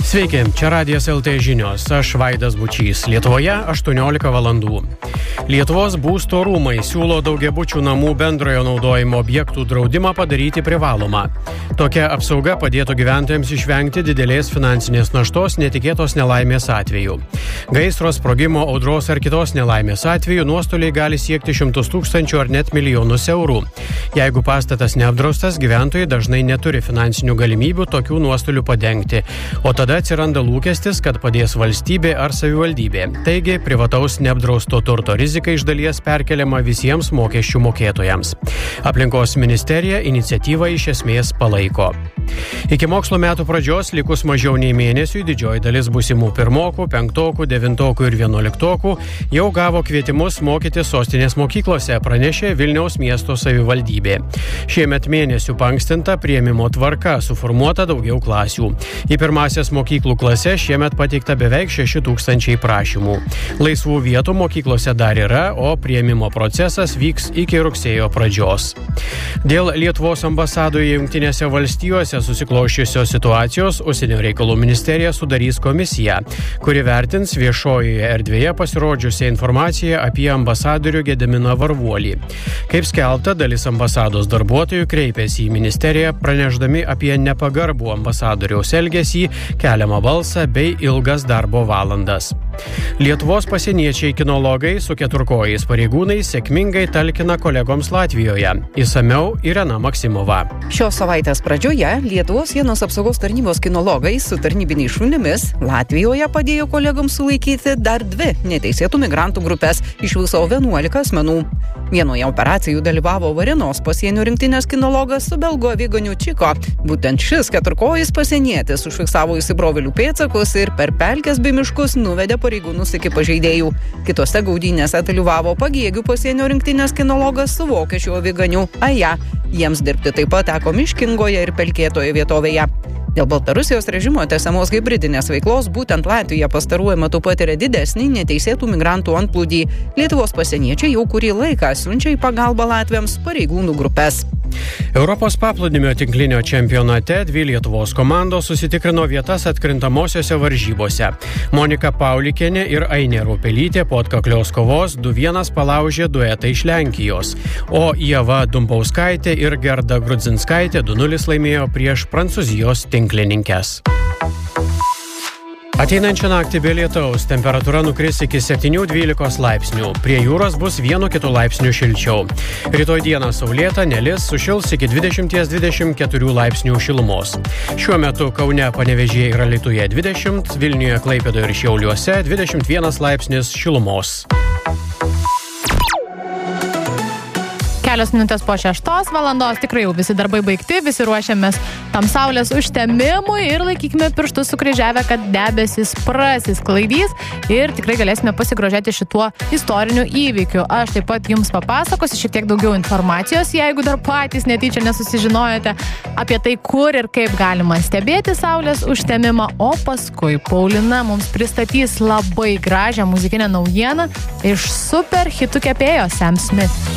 Sveiki, čia Radijas LT žinios, aš Vaidas Bučys. Lietuvoje 18 valandų. Lietuvos būsto rūmai siūlo daugiabučių namų bendrojo naudojimo objektų draudimą padaryti privalomą. Tokia apsauga padėtų gyventojams išvengti didelės finansinės naštos netikėtos nelaimės atveju. Gaisro, sprogimo, audros ar kitos nelaimės atveju nuostoliai gali siekti 100 000 ar net milijonus eurų. Jeigu pastatas neapdraustas, gyventojai dažnai neturi finansinių galimybių tokių nuostolių padengti, o tada atsiranda lūkestis, kad padės valstybė ar savivaldybė. Taigi, privataus neapdrausto turto rizika iš dalies perkeliama visiems mokesčių mokėtojams. Aplinkos ministerija iniciatyvą iš esmės palaiko. Iki mokslo metų pradžios, likus mažiau nei mėnesiui, didžioji dalis būsimų pirmokų, penktokų, devintokų ir vienuoliktokų jau gavo kvietimus mokytis sostinės mokyklose, pranešė Vilniaus miesto savivaldybė. Šiemet mėnesių paankstinta priėmimo tvarka, suformuota daugiau klasių. Į pirmąsias mokyklų klases šiemet pateikta beveik 6 000 prašymų. Laisvų vietų mokyklose dar yra, o priėmimo procesas vyks iki rugsėjo pradžios. Dėl Lietuvos ambasadoje Jungtinėse valstijose susikloščiusios situacijos Užsienio reikalų ministerija sudarys komisiją, kuri vertins viešojoje erdvėje pasirodžiusią informaciją apie ambasadorių Gediminą Varvuolį. Kaip skelbta, dalis ambasados darbuotojų kreipėsi į ministeriją pranešdami apie nepagarbų ambasadoriaus elgesį, keliamą balsą bei ilgas darbo valandas. Lietuvos pasieniečiai kinologai su keturkojais pareigūnais sėkmingai talkina kolegoms Latvijoje. Išsamiau Irena Maksimova. Šios savaitės pradžioje Lietuvos sienos apsaugos tarnybos kinologai su tarnybiniais šunimis Latvijoje padėjo kolegoms sulaikyti dar 2 neteisėtų migrantų grupės, iš viso 11 asmenų. Vienoje operacijų dalyvavo Varėnos pasienio rinktinės kinologas su belgo aviganiu Čiko. Būtent šis keturkojis pasienietis užfiksavo įsibrovėlių pėdsakus ir per pelkes bei miškus nuvedė pareigūnus iki pažeidėjų. Kitose gaudynėse dalyvavo Pagėgių pasienio rinktinės kinologas su vokiečių aviganiu Aja. Jiems dirbti taip pat teko miškingoje ir pelkėtoje vietovėje. Dėl Baltarusijos režimo tęsiamos hibridinės veiklos būtent Latvija pastaruoju metu patiria didesnį neteisėtų migrantų antplūdį. Lietuvos pasieniečiai jau kurį laiką siunčia į pagalbą latviams pareigūnų grupes. Europos paplūdimio tinklinio čempionate 2 Lietuvos komandos susitikrino vietas atkrintamosiose varžybose. Monika Paulikienė ir Ainė Rupelytė po atkaklios kovos 2-1 palaužė duetą iš Lenkijos, o Ieva Dumbauskaitė ir Gerda Grudzinskaitė 2-0 laimėjo prieš Prancūzijos tinklininkes. Ateinančią naktį be lietaus temperatūra nukris iki 7-12 laipsnių. Prie jūros bus 1-2 laipsnių šilčiau. Rytoj dieną saulėta, nelis, sušils iki 20-24 laipsnių šilumos. Šiuo metu Kaune, Panevėžyje ir Alytuje 20, Vilniuje, Klaipėdoje ir Šiauliuose 21 laipsnis šilumos. Kelios minutės po 6 valandos, tikrai jau visi darbai baigti, visi ruošiamės tam saulės užtemimui ir laikykime pirštus sukryžiavę, kad debesis prasisklaidys ir tikrai galėsime pasigrožėti šituo istoriniu įvykiu. Aš taip pat jums papasakosiu šiek tiek daugiau informacijos, jeigu dar patys netyčia nesusižinojote apie tai, kur ir kaip galima stebėti saulės užtemimą, o paskui Paulina mums pristatys labai gražią muzikinę naujieną iš super hitų kepėjo Sam Smith.